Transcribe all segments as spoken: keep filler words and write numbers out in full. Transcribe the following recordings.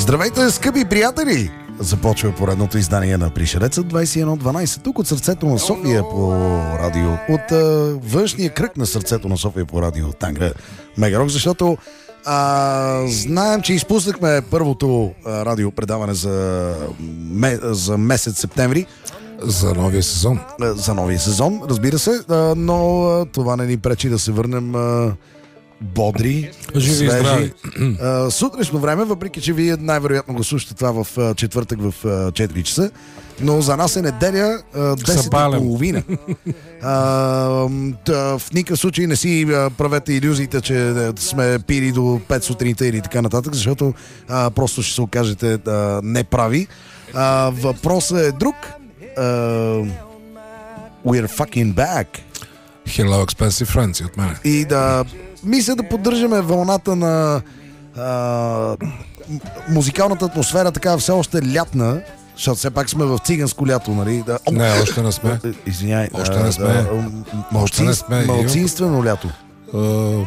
Здравейте, скъпи приятели! Започва поредното издание на Пришелеца двайсет и едно дванайсет, тук от сърцето на София по радио, от а, външния кръг на сърцето на София по радио Тангра Мегарок, защото а, знаем, че изпуснахме първото а, радиопредаване за, ме, за месец септември. За новия сезон. За новия сезон, разбира се, а, но а, това не ни пречи да се върнем а, бодри, живи и здрави. А, сутрешно време, въпреки че вие най-вероятно го слушате това в а, четвъртък в а, четири часа, но за нас е неделя а, десет и половина. А, в никакъв случай не си а, правете илюзиите, че сме пили до пет сутринта или така нататък, защото а, просто ще се окажете а, неправи. А, въпросът е друг. Uh, we're fucking back. Hello, expensive friends от мен. И да мисля да поддържаме вълната на uh, музикалната атмосфера, така все още лятна, защото все пак сме в циганско лято, нали? Да, о, не, още не сме. Извиняй. Още не сме. Да, малцин, не сме. Малцинствено лято. Uh...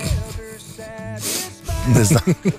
Не знам.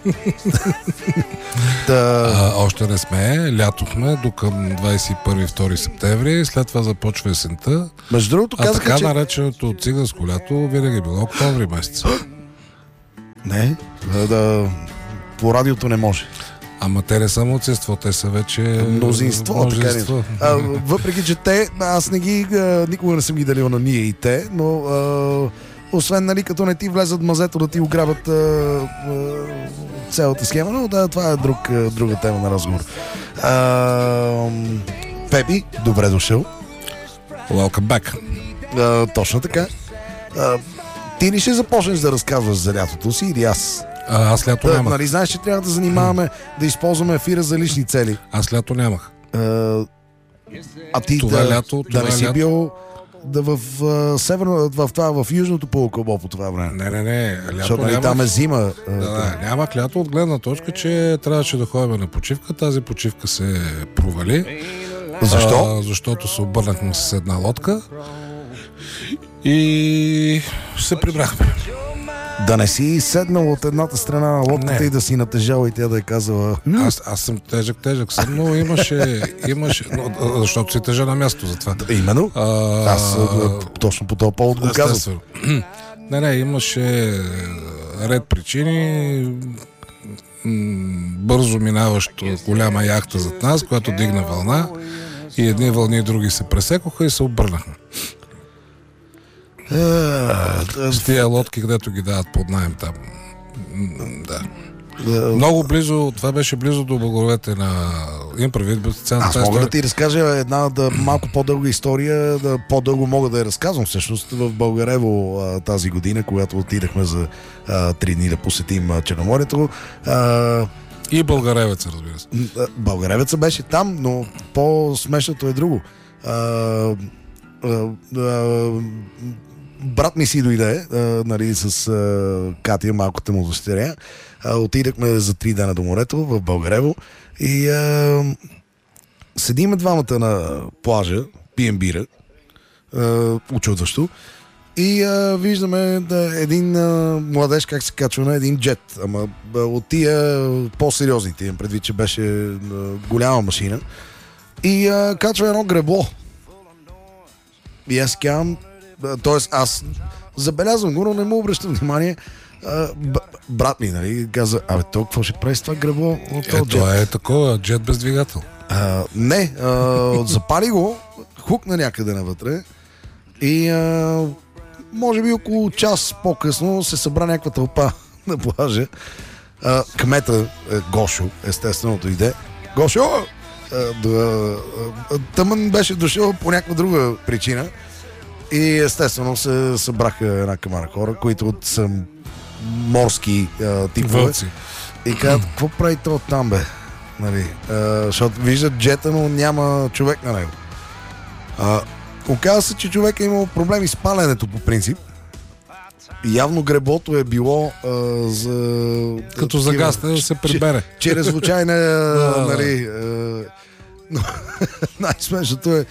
да... а, още не сме. Лятохме до към двайсет и първи втори септември. След това започва есента. Между другото, а казаха, така че... нареченото циганско лято винаги било октомври месец. Не, да, да, по радиото не може. Ама те не са мълцинство, те са вече мнозинство. мнозинство. Така, а, въпреки, че те, аз не ги, а, никога не съм ги делил на ние и те, но а, освен, нали, като не ти влезат мазето да ти ограбят а, а, цялата схема, но да, това е друг, а, друга тема на разговор. А, Пепи, добре дошъл. Welcome back. А, точно така. А, ти ли ще започнеш да разказваш за лятото си или аз? А, аз лято да, нямах. Нали знаеш, че трябва да занимаваме да използваме ефира за лични цели. Аз лято нямах. А, а ти това да, лято, да това не си лято... бил да в, в, северно, в, това, в южното полукълбо по това време. Не, не, не. Лято защото нямах... там е зима. Да, да, нямах лято от гледна точка, че трябваше да ходим на почивка. Тази почивка се провали. Защо? А, защото се обърнахме с една лодка и се прибрахме. Да не си седнал от едната страна на лодката не. И да си натежал и тя да е казала... Аз, аз съм тежък, тежък съм, но имаше... имаше но, защото си тежа на място за това. Именно. А, аз а, точно по този повод го казвам. Не, не, имаше ред причини. Бързо минаващо голяма яхта зад нас, която дигна вълна и едни вълни и други се пресекоха и се обърнахме. С тия лодки, където ги дават под наем там. Да. Много близо, това беше близо до благоровете на Имправит. Аз мога да ти разкажа една да, малко по-дълга история, да, по-дълго мога да я разказвам всъщност в Българево а, тази година, когато отидахме за а, три дни да посетим а, Черноморието. А, и Българевеца, разбира се. Българевеца беше там, но по-смешното е друго. А, а, а, брат ми си дойде, а, нали, с а, Катя, малката му дъщеря. А, отидахме за три дена до морето в Българево и а, седиме двамата на плажа, пием бира, а, учудващо, и а, виждаме да, един а, младеж как се качва на един джет, ама а, от тия по-сериозните, имам предвид, че беше а, голяма машина, и а, качва едно гребло. И аз казвам, т.е. аз забелязвам го, но не му обръщам внимание. Uh, б- брат ми, нали, каза, абе, то какво ще прави с това гребло от този е, джет? Това е такова, джет без двигател. Uh, не, uh, запали го, хукна някъде навътре и uh, може би около час по-късно се събра някаква тълпа на плажа. Uh, кмета, е, Гошо, естествено дойде. Гошо! Uh, да, uh, тъмън беше дошъл по някаква друга причина и естествено се събраха една камара хора, които са морски а, типове. Вълци. И казват, какво прави то там, бе? Нали, а, защото виждат джета, но няма човек на него. А, оказва се, че човек е имал проблеми с паленето по принцип. И явно греблото е било а, за... Като загасне да се прибере. Чрез случайна, нали... А, но най-смешното е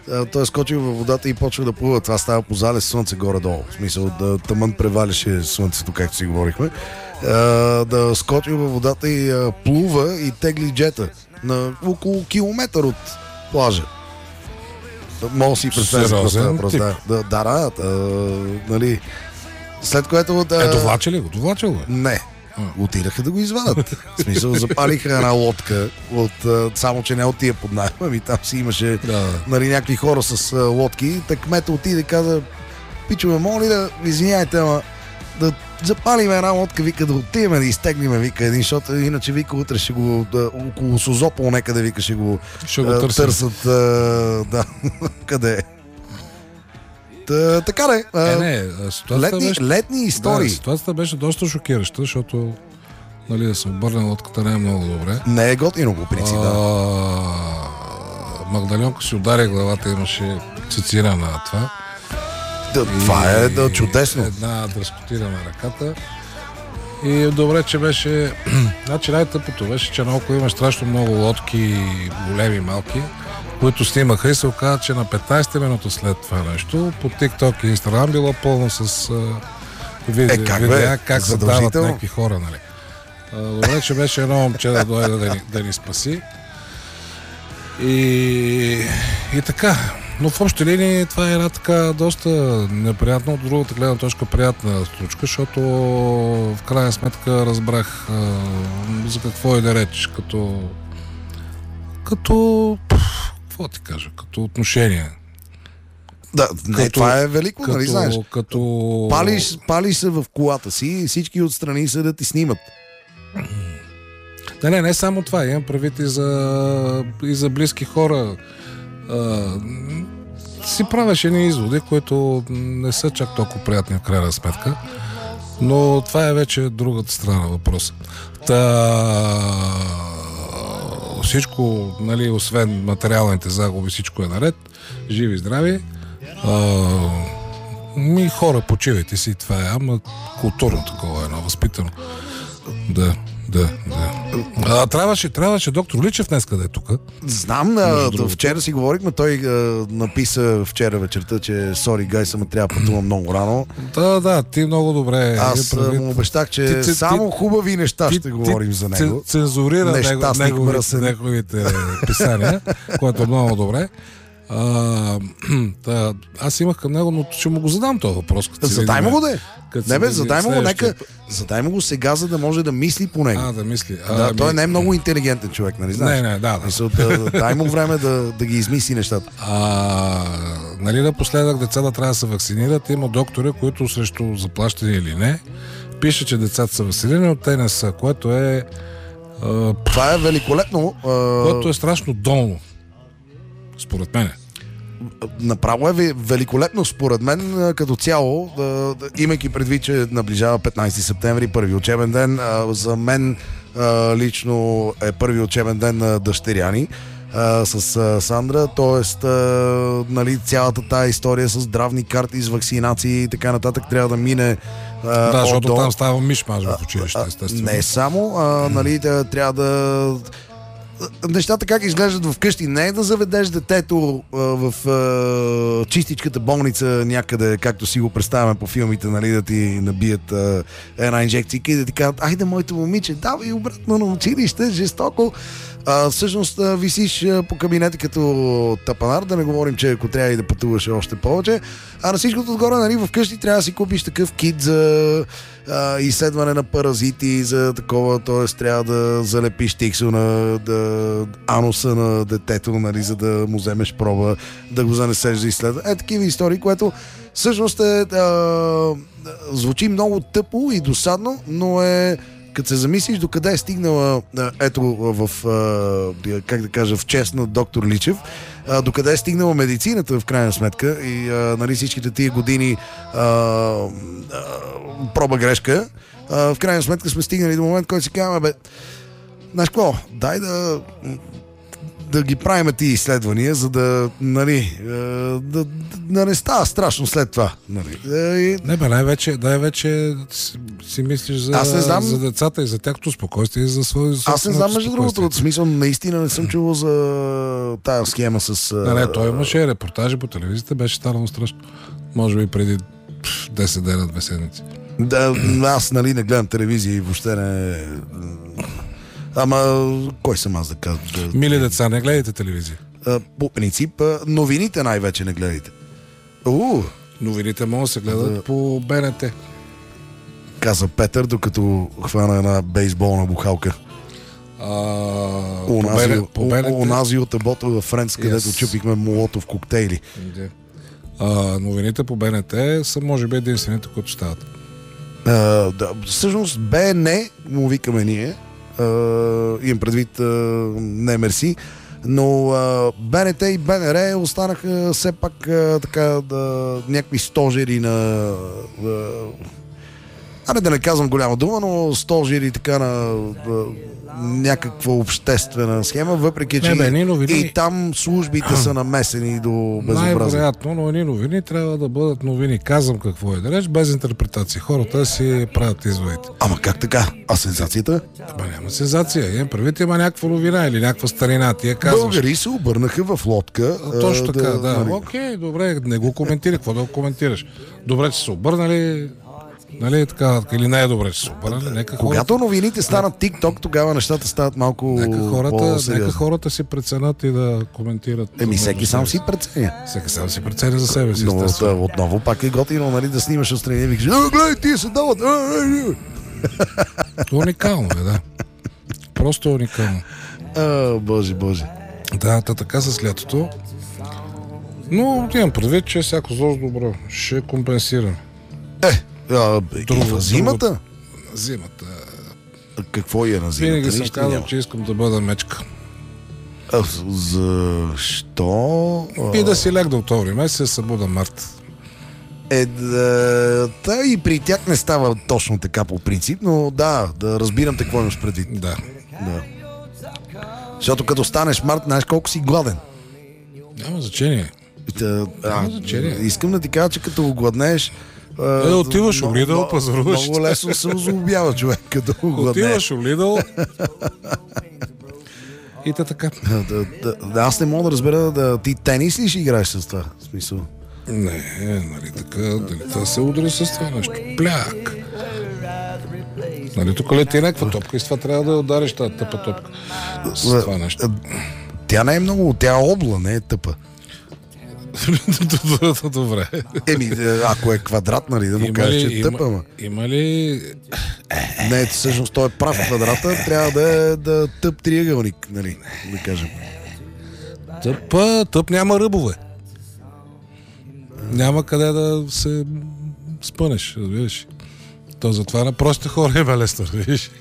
той е скочил във водата и почва да плува. Това става по залез слънце горе-долу. В смисъл да тъмън преваляше слънцето, както си говорихме. Да скочил във водата и плува и тегли джета на около километър от плажа. Мога си представя просто въпрос. Да, да, да, да, нали. След което... Да... Е, довлача ли го? Довлача го? Не. Отидаха да го извадат. В смисъл, запалиха една лодка, от, само че не от тия под найма, ами там си имаше да. Нали, някакви хора с а, лодки. Так кмета отиде и каза: пичове, моля да, извиняйте, ама да запалим една лодка, вика, да отиваме да изтегнем, вика, един, защото иначе, вика, утре ще го, да, около Созопол некъде, вика, ще го, ще го а, търсят, а, да, къде е. Та, така де. Е, не, летни, беше, летни истории. Да, ситуацията беше доста шокираща, защото, нали, да се обърне лодката не е много добре. Не е готино по принцип, да. Магдалионка си удари главата, имаше цицира на това. Да, това е да, чудесно. Една дръскотира на ръката. И добре, че беше... значи най-тъпото беше, че наоколо има страшно много лодки, големи, малки, които снимаха и се оказа, че на петнайсета минута след това нещо по TikTok и Instagram било пълно с видео, е, как, видеа, как се дават някакви хора, нали. А, добре, че беше едно момче да дойде да ни, да ни спаси. И, и така. Но в общи линии това е една така доста неприятна, от другата гледна точка приятна случка, защото в крайна сметка разбрах а, за какво е да реч, като като какво ти кажа, като отношение. Да, не, като, това е велико, като, нали знаеш? Като... Палиш, палиш се в колата си и всички отстрани се да ти снимат. Не, не, не само това. Имам предвид и за, и за близки хора. А, си правиш едни изводи, които не са чак толкова приятни в крайна сметка. Но това е вече другата страна на въпроса. Та... Всичко, нали, освен материалните загуби, всичко е наред. Живи, здрави. А, ми хора, почивайте си, това е, ама културно такова едно, възпитано. Да, да, да. А, трябваше, трябваше доктор Личев днеска да е тук. Знам, а, да, вчера си говорихме, той а, написа вчера вечерта, че сори, гай, само трябва да пътувам много рано. Да, да, ти много добре. Аз му обещах, че ти, ти, само хубави неща ти, ще ти, говорим за него. Цензурира него, неговите, неговите писания, което е много добре. А, да, аз имах към него, но ще му го задам този въпрос. Задай му го да е. Не бе, задай му го, нека, задай му го сега, за да може да мисли по него. А, да мисли. А, да, ми... той не е много интелигентен човек, нали знаеш? Не, не, да, да. Мисъл, да, дай му време да, да ги измисли нещата. А, нали, напоследък децата трябва да се вакцинират. Има доктори, които срещу заплащане или не, пише, че децата са вакцинирани, от те не са, което е... А, това е великолепно. А... Което е страшно долно. Според мен. Направо е великолепно според мен като цяло, да, да, имайки предвид, че наближава петнайсети септември, първи учебен ден. А, за мен а, лично е първи учебен ден на дъщеряни а, с а, Сандра, т.е. нали, цялата тая история с здравни карти, с вакцинации и така нататък трябва да мине. А, да, защото там става миш-маш в училище, естествено. Не само, а, нали, трябва да... Нещата как изглеждат вкъщи. Не е да заведеш детето а, в а, чистичката болница някъде, както си го представяме по филмите, нали, да ти набият а, една инжекция и да ти кажат: айде, моето момиче, давай обратно на училище, жестоко. А, всъщност а, висиш а, по кабинети като тапанар, да не говорим, че ако трябва и да пътуваш още повече. А на всичкото отгоре, нали, вкъщи трябва да си купиш такъв кит за а, изследване на паразити, за такова, т.е. трябва да залепиш тиксо на да, ануса на детето, нали, за да му вземеш проба, да го занесеш за изследване. Е, такива истории, което всъщност е, а, звучи много тъпо и досадно, но е, като се замислиш докъде е стигнала, ето в, как да кажа, в чест на доктор Личев, докъде е стигнала медицината в крайна сметка и нали, всичките тия години а, а, проба грешка, а, в крайна сметка сме стигнали до момент, който си казваме: бе, знаеш какво, дай да да ги правим тия изследвания, за да, нали, да, да, да не става страшно след това. Нали. И... Не бе, най-вече, най-вече си, си мислиш за, знам... за децата и за тяхното спокойствие и за своето спокойствие. Аз не знам, между другото, от смисъл, наистина не съм чувал за тая схема с... Не, не, той имаше репортажи по телевизията, беше станало страшно. Може би преди десет дена, две седмици. Да, аз, нали, не гледам телевизия и въобще не... Ама, кой съм аз да кажа? Да... Мили деца, не гледайте телевизия. А, по принцип, новините най-вече не гледайте. У, новините могат да се гледат да... по БНТ. Каза Петър, докато хвана една бейсболна бухалка. А, унази, по БНТ... унази от ебота във Френц, yes. където чупихме молотов коктейли. Yeah. А, новините по БНТ са, може би, единствените, които стават. А, да, всъщност БН му викаме ние. Uh, имам предвид uh, не мерси, но uh, БНТ и БНР останаха все пак uh, така да, някакви стожери на uh, аре да не казвам голяма дума, но стожери така на uh, някаква обществена схема, въпреки че не, бе, новини... и там службите са намесени до безобразие. Най-вероятно, но едни новини трябва да бъдат новини. Казвам какво е да реч, без интерпретация. Хората си правят изводите. Ама как така? А сензацията? Ама няма сензация. Имам предвид, има някаква новина или някаква старина. Ти я казваш. Българи се обърнаха в лодка. А, точно а, така, да. да. Нали... Окей, добре, не го коментирай. Какво да го коментираш? Добре, че се обърнали. Нали, така, или не е добре, че се обърнали. Нека когато хората... новините станат TikTok, тогава нещата стават малко нека хората, нека хората си преценят и да коментират. Еми, всеки сам си преценя. Всеки сам си преценя за себе си. Но да, отново пак е готино, нали, да снимаш отстрани и викаш: "А, гледай, тия се дават!" Уникално е, да. Просто уникално. А, боже, боже. Да, та така с лятото. Но имам предвид, че всяко зло добро. Ще компенсирам. Е, а, друго, и в зимата? Друго, зимата. А какво е на зимата? Винаги съм казал, че искам да бъда мечка. А, защо? И да си легна октомври месец, събуда март. Е, да, та и при тях не става точно така по принцип, но да, да разбирам те какво имаш предвид. Да. Да. Защото като станеш март, знаеш колко си гладен. Няма значение. Та, а, Няма значение. Искам да ти кажа, че като гладнееш, Е, отиваш в Лидъл, пазаруваш. Много лесно се озлобява човек, като гладнееш. Отиваш в Лидъл. И та така. Да, да, да, да, аз не мога да разбера, да, ти тенис ли ще играеш с това? В смисъл? Не, нали така, дали това се удари с това нещо. Пляк. Нали тук лети някаква топка и с това трябва да удариш тази тъпа топка. С това нещо. Тя не е много, тя е обла, не е тъпа. Добре. Еми, ако е квадрат, нали, да му кажеш, че е тъпа, ама. Има ли... Не, всъщност той е прав квадрата, трябва да е да тъп триъгълник, нали, да кажем. Тъпа, тъп няма ръбове. Няма къде да се спънеш, разбираш. То затова на простите хора е лесно, видиш.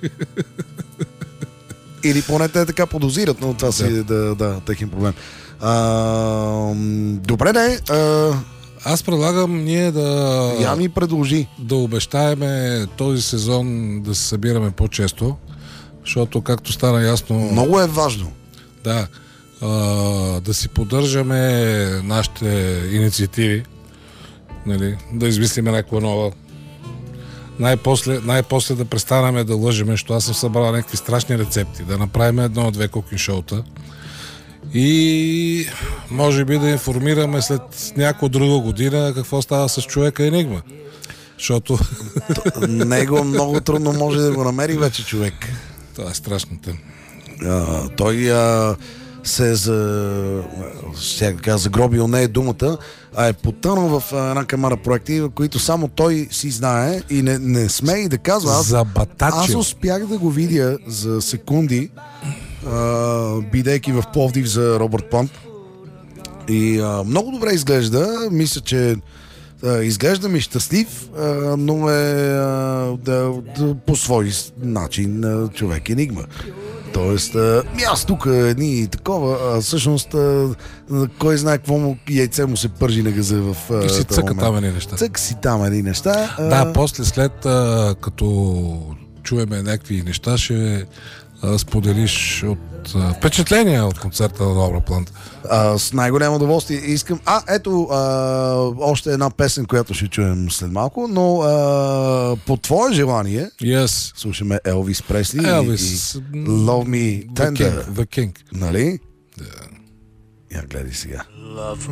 Или поне те така подозират, но това си да, да, техен проблем. А, добре, не. А... Аз предлагам ние да... Я ми предложи. Да обещаеме този сезон да се събираме по-често, защото както стана ясно... Много е важно. Да. А, да си поддържаме нашите инициативи, нали, да измислим някаква нова. Най-после, най-после да престанаме да лъжеме, защото аз съм събрал някакви страшни рецепти, да направим едно-две кукинг шоута и може би да информираме след някоя друга година какво става с човека Енигма. Защото... Него много трудно може да го намери вече човек. Това е страшната. А, той а, се е за, сега, загробил, не е думата, а е потънал в една камара проекти, които само той си знае и не, не сме и да казва. Аз, аз успях да го видя за секунди, а, бидейки в Пловдив за Робърт Плант. И а, много добре изглежда. Мисля, че а, изглежда ми щастлив, а, но е а, да, да, по свой начин а, човек енигма. Тоест, а, аз тук едни такова, а всъщност а, кой знае какво му яйце му се пържи на газа в а, и си цъка там едни неща. Цък си там едни неща. А... Да, после след а, като чуеме някакви неща, ще а, споделиш от а, впечатления от концерта на Добра Планта. А, с най-голямо удоволствие искам... А, ето а, още една песен, която ще чуем след малко, но а, по твое желание Yes. слушаме Елвис Пресли Елвис. и Love Me The Tender. King. The King. Нали? Yeah. Я гледай сега.